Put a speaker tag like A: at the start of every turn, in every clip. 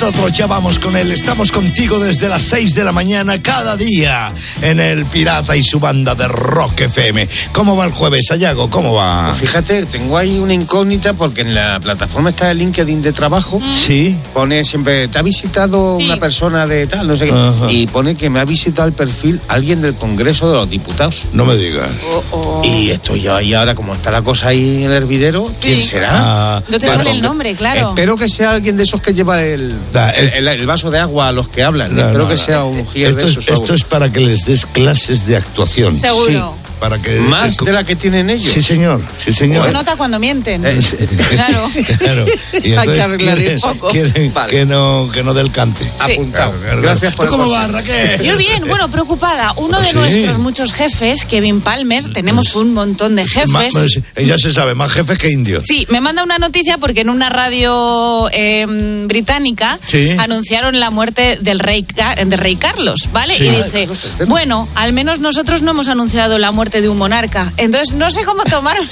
A: nosotros ya vamos con él. Estamos contigo desde las 6 de la mañana cada día en El Pirata y su banda de Rock FM. ¿Cómo va el jueves, Sayago? ¿Cómo va?
B: Pues fíjate, tengo ahí una incógnita porque en la plataforma está el LinkedIn de trabajo.
A: Sí.
B: Pone siempre, ¿te ha visitado una persona de tal? No sé qué.
A: Ajá.
B: Y pone que me ha visitado el perfil alguien del Congreso de los Diputados.
A: No me digas.
B: Y estoy yo ahí ahora, como está la cosa ahí en el hervidero, ¿quién será?
C: No te sale el nombre, claro.
B: Espero que sea alguien de esos que lleva el vaso de agua a los que hablan. Espero que sea un gier de esos.
A: Esto es para que les des clases de actuación.
C: Seguro.
A: Sí, para que,
B: ¿Más de la que tienen ellos?
A: Sí, señor. Sí, señor.
C: Se nota cuando mienten.
A: Claro. Y
B: Hay que
A: entonces
B: arreglar eso.
A: quieren
B: Vale.
A: que no del cante.
B: Apuntado.
A: Claro.
B: Gracias por
A: ¿Tú cómo vas, Raquel?
C: Yo bien, bueno, preocupada. Uno de
A: Sí.
C: nuestros muchos jefes, Kevin Palmer, tenemos un montón de jefes.
A: Ya se sabe, más jefes que indios.
C: Sí, me manda una noticia porque en una radio británica anunciaron la muerte del rey Carlos, ¿vale?
A: Sí.
C: Y dice, bueno, al menos nosotros no hemos anunciado la muerte de un monarca. Entonces no sé cómo tomarme.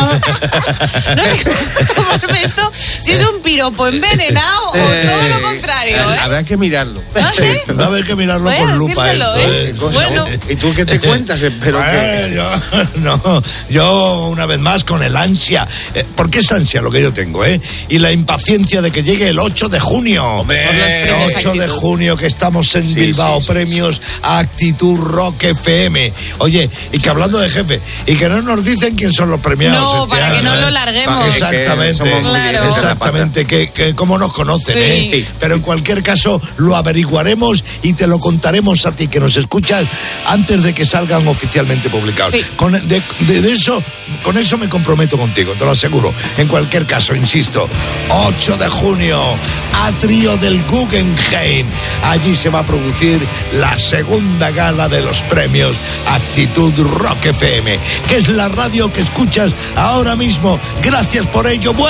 C: No sé cómo tomarme esto, si es un piropo envenenado o todo lo contrario, ¿eh?
B: Habrá que mirarlo.
C: No sé.
A: Va a haber que mirarlo
C: Voy a
A: con lupa.
C: decírselo,
A: Esto,
C: Bueno.
B: ¿Y tú qué te cuentas? Espero que...
A: Yo una vez más con el ansia, porque es ansia lo que yo tengo, y la impaciencia de que llegue el 8 de junio. El 8 de junio que estamos en Bilbao, premios Actitud Rock FM. Oye, y que hablando de jefe, y que no nos dicen quién son los premiados.
C: No, para que no lo larguemos.
A: Exactamente, que cómo nos conocen, Pero en cualquier caso lo averiguaremos y te lo contaremos a ti que nos escuchas antes de que salgan oficialmente publicados.
C: Sí.
A: Con eso me comprometo contigo, te lo aseguro. En cualquier caso, insisto, 8 de junio, atrio del Guggenheim. Allí se va a producir la segunda gala de los premios Actitud Rock FM, que es la radio que escuchas ahora mismo. Gracias por ello.